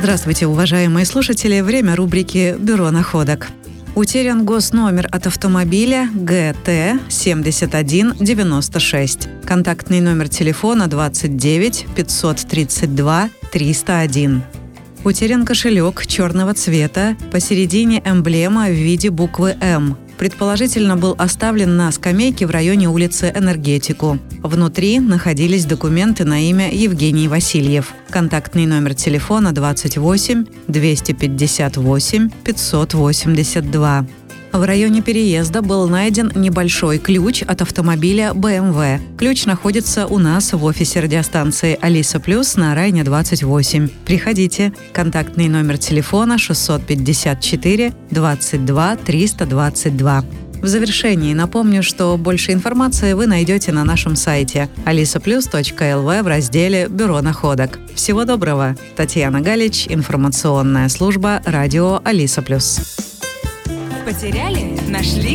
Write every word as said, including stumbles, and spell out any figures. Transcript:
Здравствуйте, уважаемые слушатели. Время рубрики «Бюро находок». Утерян госномер от автомобиля Г Т семьдесят один девяносто шесть. Контактный номер телефона двадцать девять пятьсот тридцать два триста один. Утерян кошелек черного цвета, посередине эмблема в виде буквы «М». Предположительно, был оставлен на скамейке в районе улицы Энергетику. Внутри находились документы на имя Евгений Васильев. Контактный номер телефона двадцать восемь двести пятьдесят восемь пятьсот восемьдесят два. В районе переезда был найден небольшой ключ от автомобиля Б М В. Ключ находится у нас в офисе радиостанции «Алиса Плюс» на Райне двадцать восемь. Приходите. Контактный номер телефона шестьсот пятьдесят четыре двадцать два триста двадцать два. В завершении напомню, что больше информации вы найдете на нашем сайте алиса плюс точка эл ви в разделе «Бюро находок». Всего доброго! Татьяна Галич, информационная служба радио «Алиса Плюс». Потеряли? Нашли?